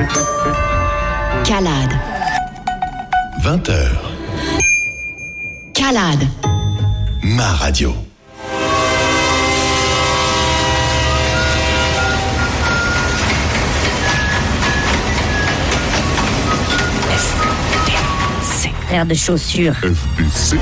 Calade. 20h. Calade. Ma radio. Frère de chaussures. FDC.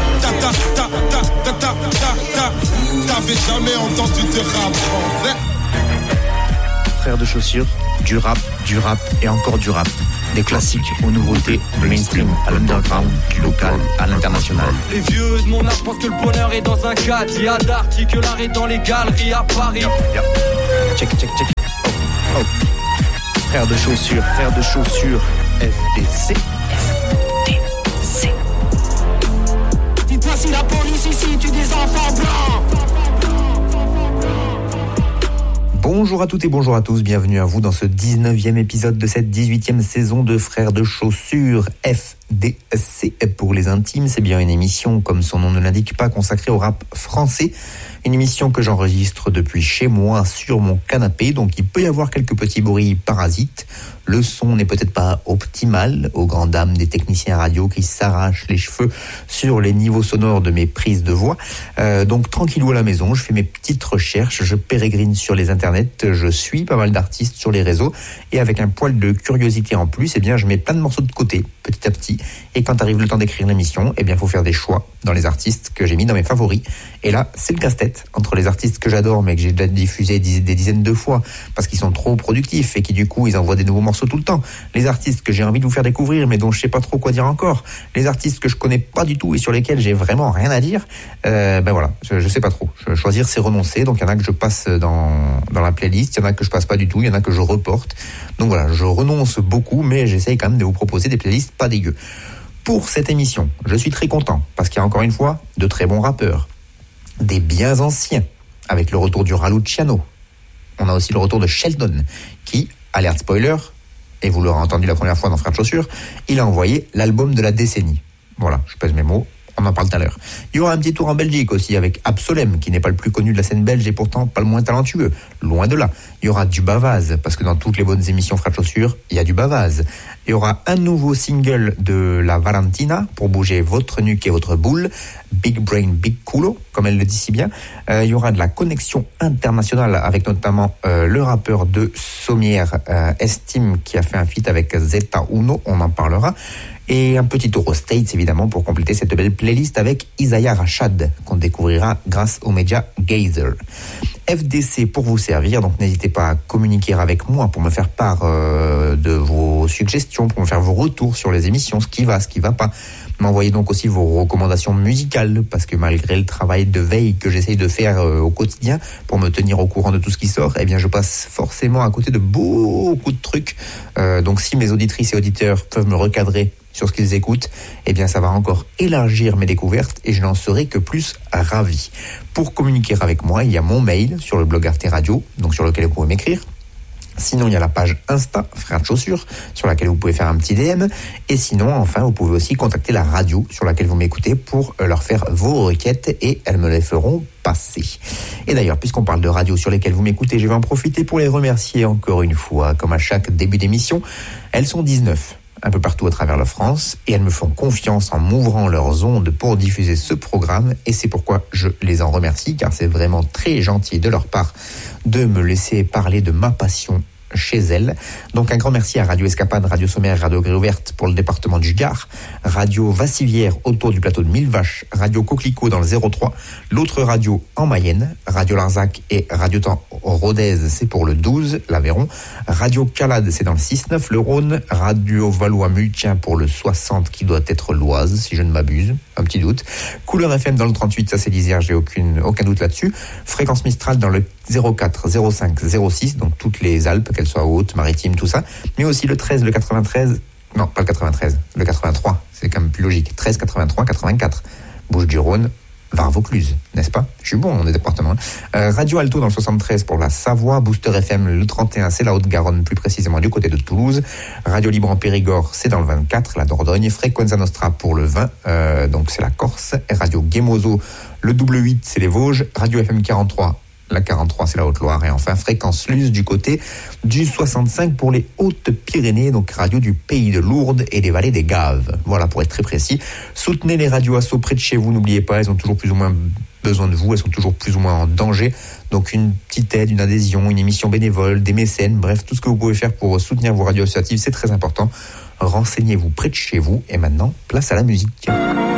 T'avais jamais entendu de rap français. Frère de chaussures, du rap et encore du rap. Des classiques aux nouveautés, du mainstream à l'underground, du local à l'international. Les vieux de mon âge pensent que le bonheur est dans un caddie à Darty, que l'art est dans les galeries à Paris. Check. Oh. Frère de chaussures, FDC. Dites-moi si la police ici tue des enfants blancs. Bonjour à toutes et bonjour à tous, bienvenue à vous dans ce 19e épisode de cette 18e saison de Frères de chaussures FDC pour les intimes. C'est bien une émission, comme son nom ne l'indique pas, consacrée au rap français. Une émission que j'enregistre depuis chez moi sur mon canapé, donc il peut y avoir quelques petits bruits parasites. Le son n'est peut-être pas optimal, aux grandes dames des techniciens radio qui s'arrachent les cheveux sur les niveaux sonores de mes prises de voix. Donc tranquillou à la maison, je fais mes petites recherches, je pérégrine sur les internets, je suis pas mal d'artistes sur les réseaux, et avec un poil de curiosité en plus, eh bien je mets plein de morceaux de côté, petit à petit, et quand arrive le temps d'écrire l'émission, eh bien faut faire des choix dans les artistes que j'ai mis dans mes favoris. Et là, c'est le casse-tête entre les artistes que j'adore mais que j'ai déjà diffusé des dizaines de fois parce qu'ils sont trop productifs et qui du coup ils envoient des nouveaux morceaux tout le temps. Les artistes que j'ai envie de vous faire découvrir mais dont je sais pas trop quoi dire encore. Les artistes que je connais pas du tout et sur lesquels j'ai vraiment rien à dire. Ben voilà, je sais pas trop. Choisir c'est renoncer. Donc il y en a que je passe dans la playlist, il y en a que je passe pas du tout, il y en a que je reporte. Donc voilà, je renonce beaucoup mais j'essaye quand même de vous proposer des playlists pas dégueu. Pour cette émission, je suis très content parce qu'il y a encore une fois de très bons rappeurs, des bien anciens, avec le retour du Raluciano. On a aussi le retour de Sheldon, qui, alerte spoiler, et vous l'aurez entendu la première fois dans Frères de chaussures, il a envoyé l'album de la décennie. Voilà, je pèse mes mots, on en parle tout à l'heure. Il y aura un petit tour en Belgique aussi, avec Absolem, qui n'est pas le plus connu de la scène belge et pourtant pas le moins talentueux, loin de là. Il y aura du Bavaz, parce que dans toutes les bonnes émissions Frères de chaussures, il y a du Bavaz. Il y aura un nouveau single de la Valentina pour bouger votre nuque et votre boule, Big Brain, Big Culo, comme elle le dit si bien. Il y aura de la connexion internationale avec notamment le rappeur de Sommière, Estime, qui a fait un feat avec Zeta Uno, on en parlera. Et un petit tour aux States, évidemment, pour compléter cette belle playlist avec Isaiah Rashad, qu'on découvrira grâce aux médias Gazer. FDC pour vous servir, donc n'hésitez pas à communiquer avec moi pour me faire part de vos suggestions, pour me faire vos retours sur les émissions, ce qui va pas. M'envoyez donc aussi vos recommandations musicales, parce que malgré le travail de veille que j'essaye de faire au quotidien pour me tenir au courant de tout ce qui sort, eh bien je passe forcément à côté de beaucoup de trucs. Donc si mes auditrices et auditeurs peuvent me recadrer sur ce qu'ils écoutent, eh bien ça va encore élargir mes découvertes et je n'en serai que plus ravi. Pour communiquer avec moi, il y a mon mail sur le blog Arte Radio, donc sur lequel vous pouvez m'écrire. Sinon, il y a la page Insta, Frères de chaussures, sur laquelle vous pouvez faire un petit DM. Et sinon, enfin, vous pouvez aussi contacter la radio sur laquelle vous m'écoutez pour leur faire vos requêtes et elles me les feront passer. Et d'ailleurs, puisqu'on parle de radio sur lesquelles vous m'écoutez, je vais en profiter pour les remercier encore une fois. Comme à chaque début d'émission, elles sont 19. Un peu partout à travers la France, et elles me font confiance en m'ouvrant leurs ondes pour diffuser ce programme, et c'est pourquoi je les en remercie, car c'est vraiment très gentil de leur part de me laisser parler de ma passion chez elles. Donc un grand merci à Radio Escapade, Radio Sommaire, Radio Grille Ouverte pour le département du Gard, Radio Vassivière autour du plateau de Millevaches, Radio Coquelicot dans le 03, l'autre radio en Mayenne, Radio Larzac et Radio Temps Rodez, c'est pour le 12, l'Aveyron, Radio Calade, c'est dans le 6-9, le Rhône, Radio Valois-Multien pour le 60, qui doit être l'Oise, si je ne m'abuse, un petit doute, Couleur FM dans le 38, ça c'est l'Isère, j'ai aucun doute là-dessus, Fréquence Mistral dans le 04, 05, 06, donc toutes les Alpes, qu'elles soient hautes, maritimes, tout ça, mais aussi le 13, le 93, non, pas le 93, le 83, c'est quand même plus logique, 13, 83, 84, Bouches-du-Rhône, Var-Vaucluse, n'est-ce pas? Je suis bon, on est département. Radio Alto dans le 73 pour la Savoie, Booster FM le 31, c'est la Haute-Garonne, plus précisément du côté de Toulouse. Radio Libre en Périgord, c'est dans le 24, la Dordogne. Frequenza Nostra pour le 20, donc c'est la Corse. Radio Gemozo, le double 8, c'est les Vosges. Radio FM 43, la 43 c'est la Haute-Loire et enfin Fréquence Luce du côté du 65 pour les Hautes-Pyrénées, donc radio du Pays de Lourdes et des vallées des Gaves. Voilà pour être très précis. Soutenez les radios assos près de chez vous, n'oubliez pas, elles ont toujours plus ou moins besoin de vous, elles sont toujours plus ou moins en danger. Donc une petite aide, une adhésion, une émission bénévole, des mécènes, bref, tout ce que vous pouvez faire pour soutenir vos radios associatives, c'est très important. Renseignez-vous près de chez vous. Et maintenant, place à la musique.